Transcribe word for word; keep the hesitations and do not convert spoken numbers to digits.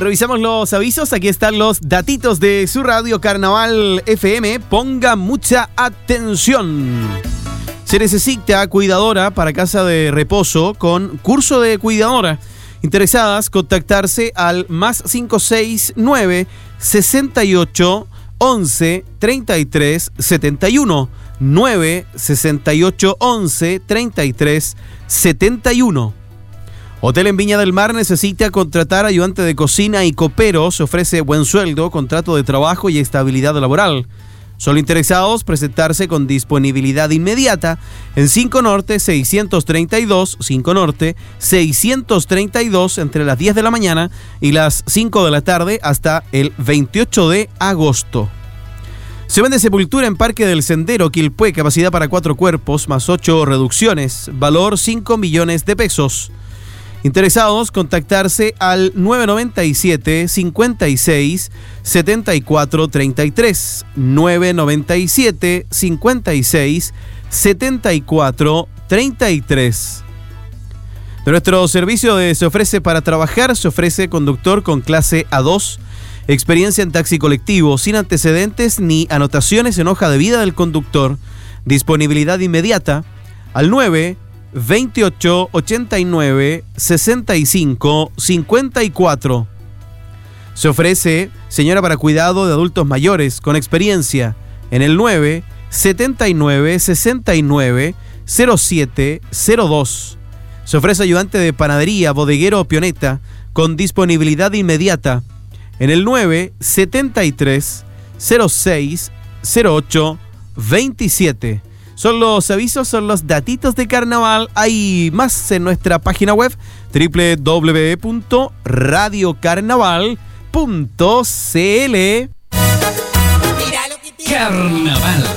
Revisamos los avisos. Aquí están los datitos de su radio Carnaval F M. Ponga mucha atención. Se necesita cuidadora para casa de reposo con curso de cuidadora. Interesadas, contactarse al más cinco seis nueve, sesenta y ocho, once, treinta y tres, setenta y uno. nueve, sesenta y ocho, once, treinta y tres, setenta y uno. Hotel en Viña del Mar necesita contratar ayudante de cocina y copero. Se ofrece buen sueldo, contrato de trabajo y estabilidad laboral. Solo interesados presentarse con disponibilidad inmediata en cinco Norte seiscientos treinta y dos, cinco Norte seiscientos treinta y dos entre las diez de la mañana y las cinco de la tarde hasta el veintiocho de agosto. Se vende sepultura en Parque del Sendero, Quilpué, capacidad para cuatro cuerpos más ocho reducciones, valor cinco millones de pesos. Interesados, contactarse al nueve noventa y siete, cincuenta y seis, setenta y cuatro, treinta y tres, nueve noventa y siete, cincuenta y seis, setenta y cuatro, treinta y tres. De nuestro servicio de Se Ofrece para Trabajar, se ofrece conductor con clase A dos, experiencia en taxi colectivo, sin antecedentes ni anotaciones en hoja de vida del conductor, disponibilidad inmediata al nueve veintiocho, ochenta y nueve, sesenta y cinco, cincuenta y cuatro. Se ofrece señora para cuidado de adultos mayores con experiencia en el nueve setenta y nueve, sesenta y nueve, cero siete cero dos. Se ofrece ayudante de panadería, bodeguero o pioneta con disponibilidad inmediata en el nueve setenta y tres, cero seis, cero ocho, veintisiete. Son los avisos, son los datitos de carnaval. Hay más en nuestra página web doble u doble u doble u punto radio carnaval punto c l. Carnaval.